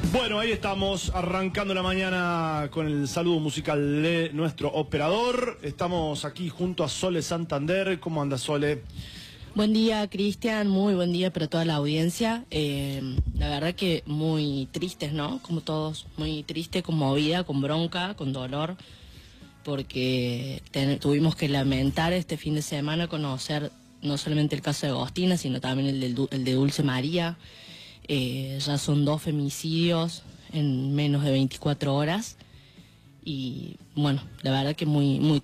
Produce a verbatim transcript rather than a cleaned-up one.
Bueno, ahí estamos, arrancando la mañana con el saludo musical de nuestro operador. Estamos aquí junto a Sole Santander. ¿Cómo anda, Sole? Buen día, Cristian, muy buen día para toda la audiencia. Eh, la verdad que muy tristes, ¿no? Como todos, muy triste, conmovida, con bronca, con dolor, porque ten, tuvimos que lamentar este fin de semana conocer no solamente el caso de Agostina, sino también el de, el de Dulce María. Eh, ya son dos femicidios en menos de veinticuatro horas y bueno, la verdad que muy, muy